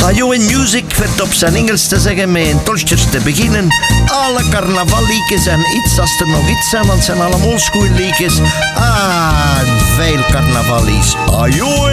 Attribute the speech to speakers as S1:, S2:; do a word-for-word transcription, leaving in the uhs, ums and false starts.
S1: Ajo in Music werd op zijn Engels te zeggen met een tolstjes te beginnen. Alle carnavalliedjes zijn iets als er nog iets zijn, want het zijn allemaal oldschool liedjes. Ah, veel carnavallies. Ajo.